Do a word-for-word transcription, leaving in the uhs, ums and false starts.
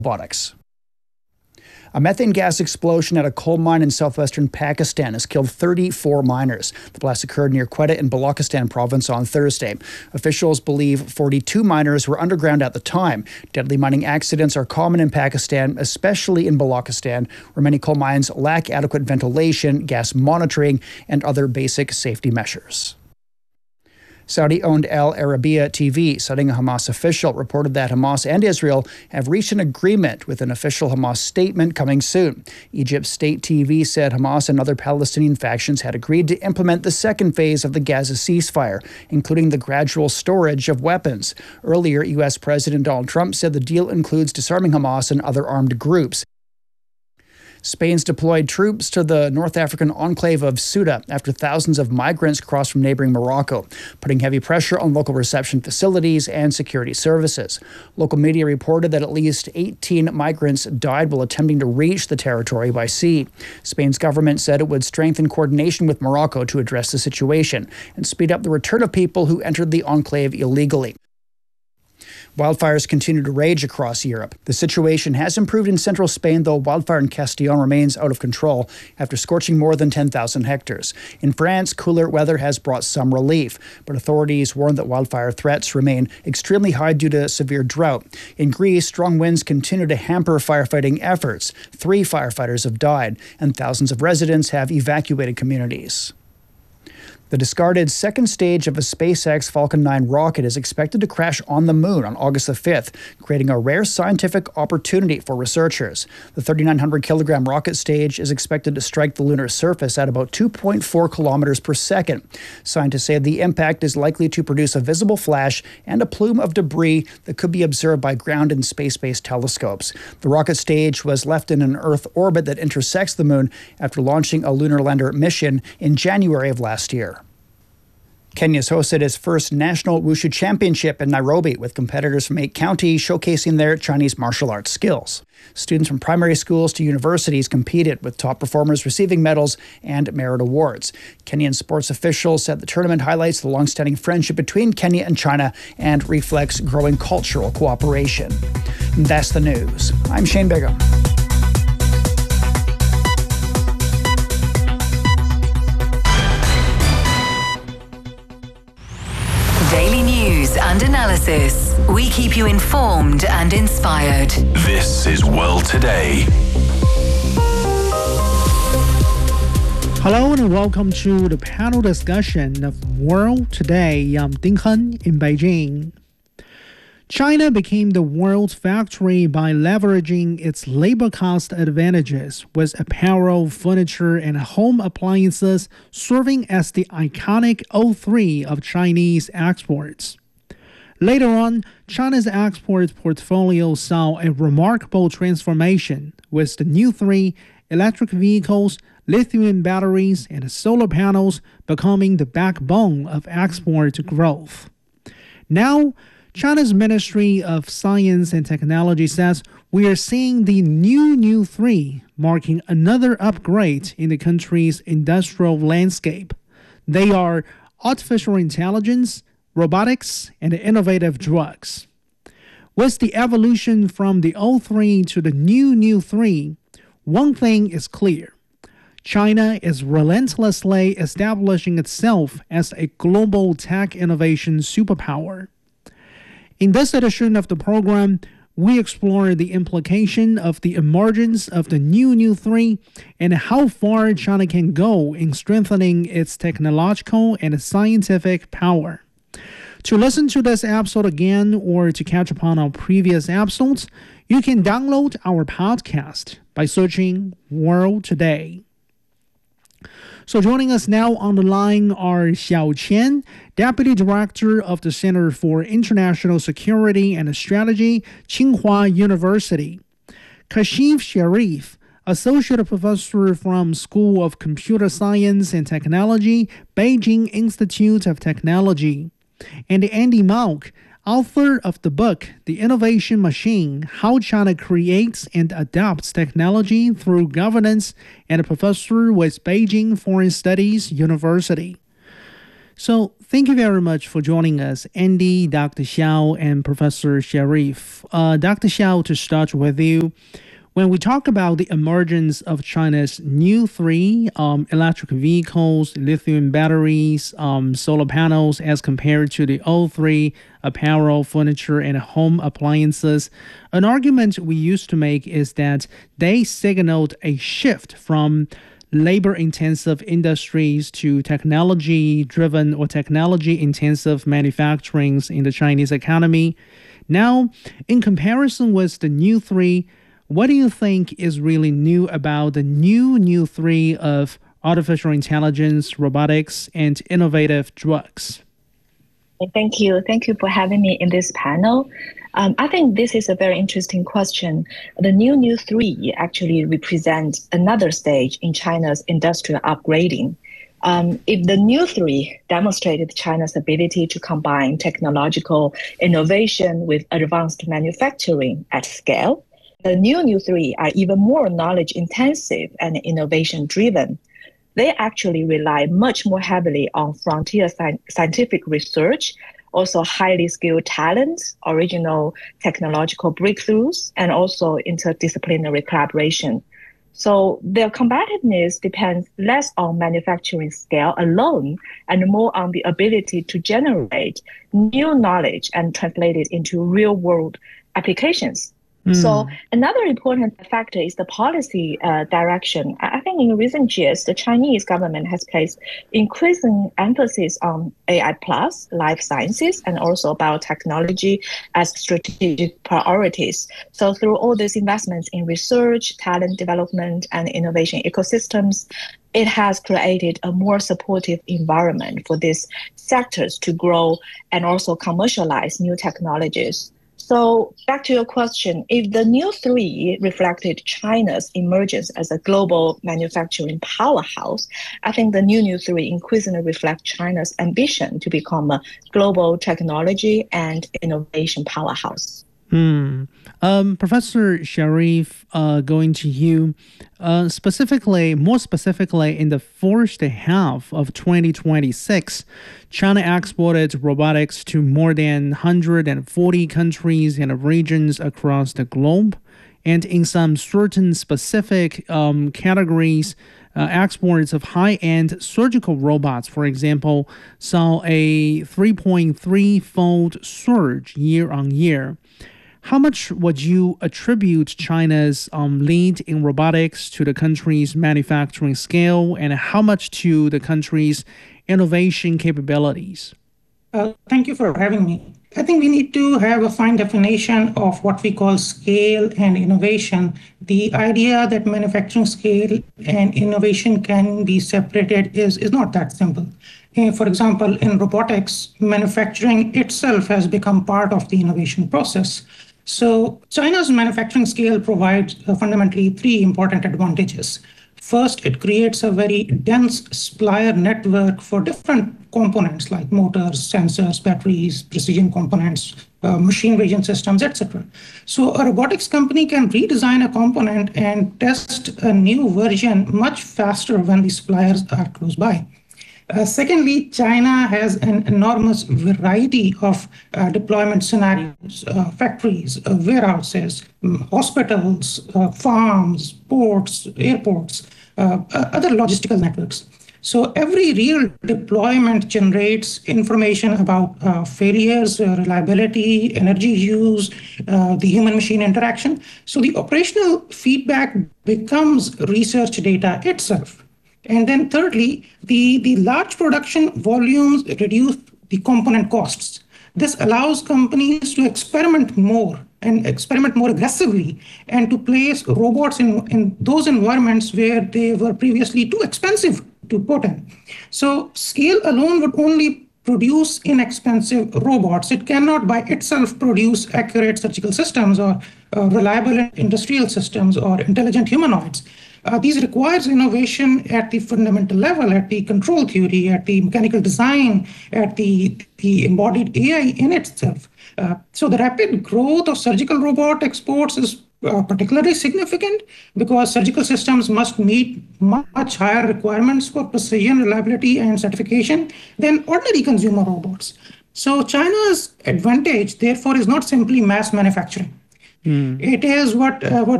robotics. A methane gas explosion at a coal mine in southwestern Pakistan has killed thirty-four miners. The blast occurred near Quetta in Balochistan province on Thursday. Officials believe forty-two miners were underground at the time. Deadly mining accidents are common in Pakistan, especially in Balochistan, where many coal mines lack adequate ventilation, gas monitoring, and other basic safety measures. Saudi-owned Al Arabiya T V, citing a Hamas official, reported that Hamas and Israel have reached an agreement, with an official Hamas statement coming soon. Egypt's state T V said Hamas and other Palestinian factions had agreed to implement the second phase of the Gaza ceasefire, including the gradual storage of weapons. Earlier, U S President Donald Trump said the deal includes disarming Hamas and other armed groups. Spain's deployed troops to the North African enclave of Ceuta after thousands of migrants crossed from neighboring Morocco, putting heavy pressure on local reception facilities and security services. Local media reported that at least eighteen migrants died while attempting to reach the territory by sea. Spain's government said it would strengthen coordination with Morocco to address the situation and speed up the return of people who entered the enclave illegally. Wildfires continue to rage across Europe. The situation has improved in central Spain, though wildfire in Castillon remains out of control after scorching more than ten thousand hectares. In France, cooler weather has brought some relief, but authorities warn that wildfire threats remain extremely high due to severe drought. In Greece, strong winds continue to hamper firefighting efforts. Three firefighters have died, and thousands of residents have evacuated communities. The discarded second stage of a SpaceX Falcon nine rocket is expected to crash on the moon on August the fifth, creating a rare scientific opportunity for researchers. The thirty-nine hundred kilogram rocket stage is expected to strike the lunar surface at about two point four kilometers per second. Scientists say the impact is likely to produce a visible flash and a plume of debris that could be observed by ground and space-based telescopes. The rocket stage was left in an Earth orbit that intersects the moon after launching a lunar lander mission in January of last year. Kenya's hosted its first national wushu championship in Nairobi, with competitors from eight counties showcasing their Chinese martial arts skills. Students from primary schools to universities competed, with top performers receiving medals and merit awards. Kenyan sports officials said the tournament highlights the long-standing friendship between Kenya and China and reflects growing cultural cooperation. And that's the news. I'm Shane Bigham. Daily news and analysis. We keep you informed and inspired. This is World Today. Hello and welcome to the panel discussion of World Today. I'm Ding Hen in Beijing. China became the world's factory by leveraging its labor cost advantages, with apparel, furniture, and home appliances serving as the iconic O three of Chinese exports. Later on, China's export portfolio saw a remarkable transformation, with the new three, electric vehicles, lithium batteries, and solar panels becoming the backbone of export growth. Now, China's Ministry of Science and Technology says we are seeing the new New three, marking another upgrade in the country's industrial landscape. They are artificial intelligence, robotics, and innovative drugs. With the evolution from the O three to the new New three, one thing is clear. China is relentlessly establishing itself as a global tech innovation superpower. In this edition of the program, we explore the implication of the emergence of the new New three and how far China can go in strengthening its technological and scientific power. To listen to this episode again or to catch up on our previous episodes, you can download our podcast by searching World Today. So joining us now on the line are Xiao Qian, Deputy Director of the Center for International Security and Strategy, Tsinghua University; Kashif Sharif, Associate Professor from School of Computer Science and Technology, Beijing Institute of Technology; and Andy Mauck, author of the book The Innovation Machine: How China Creates and Adopts Technology Through Governance, and a professor with Beijing Foreign Studies University. So thank you very much for joining us, Andy, Doctor Xiao, and Professor Sharif. Uh, Doctor Xiao, to start with you, when we talk about the emergence of China's new three um, electric vehicles, lithium batteries, um, solar panels, as compared to the old three apparel, furniture, and home appliances, an argument we used to make is that they signaled a shift from labor-intensive industries to technology-driven or technology-intensive manufacturing in the Chinese economy. Now, in comparison with the new three, what do you think is really new about the new new three of artificial intelligence, robotics, and innovative drugs? Thank you. Thank you for having me in this panel. Um, I think this is a very interesting question. The new new three actually represents another stage in China's industrial upgrading. Um, if the new three demonstrated China's ability to combine technological innovation with advanced manufacturing at scale, the new new three are even more knowledge intensive and innovation driven. They actually rely much more heavily on frontier sci- scientific research, also highly skilled talent, original technological breakthroughs, and also interdisciplinary collaboration. So their competitiveness depends less on manufacturing scale alone and more on the ability to generate new knowledge and translate it into real-world applications. Mm. So another important factor is the policy uh, direction. I think in recent years, the Chinese government has placed increasing emphasis on A I plus, life sciences, and also biotechnology as strategic priorities. So through all these investments in research, talent development, and innovation ecosystems, it has created a more supportive environment for these sectors to grow and also commercialize new technologies. So back to your question, if the new three reflected China's emergence as a global manufacturing powerhouse, I think the new new three increasingly reflect China's ambition to become a global technology and innovation powerhouse. Hmm. Um, Professor Sharif, uh, going to you, uh, specifically, more specifically, in the first half of twenty twenty-six, China exported robotics to more than one hundred forty countries and regions across the globe. And in some certain specific um, categories, uh, exports of high-end surgical robots, for example, saw a three point three fold surge year on year. How much would you attribute China's um, lead in robotics to the country's manufacturing scale, and how much to the country's innovation capabilities? Uh, thank you for having me. I think we need to have a fine definition of what we call scale and innovation. The idea that manufacturing scale and innovation can be separated is, is not that simple. Uh, for example, in robotics, manufacturing itself has become part of the innovation process. So China's manufacturing scale provides uh, fundamentally three important advantages. First, it creates a very dense supplier network for different components like motors, sensors, batteries, precision components, uh, machine vision systems, et cetera. So a robotics company can redesign a component and test a new version much faster when the suppliers are close by. Uh, secondly, China has an enormous variety of uh, deployment scenarios, uh, factories, uh, warehouses, um, hospitals, uh, farms, ports, airports, uh, uh, other logistical networks. So every real deployment generates information about uh, failures, uh, reliability, energy use, uh, the human-machine interaction. So the operational feedback becomes research data itself. And then thirdly, the, the large production volumes reduce the component costs. This allows companies to experiment more and experiment more aggressively and to place robots in, in those environments where they were previously too expensive to put in. So scale alone would only produce inexpensive robots. It cannot by itself produce accurate surgical systems or uh, reliable industrial systems or intelligent humanoids. Uh, these requires innovation at the fundamental level, at the control theory, at the mechanical design, at the, the embodied A I in itself. Uh, so the rapid growth of surgical robot exports is uh, particularly significant because surgical systems must meet much higher requirements for precision, reliability, and certification than ordinary consumer robots. So China's advantage, therefore, is not simply mass manufacturing. Mm. It is what uh, what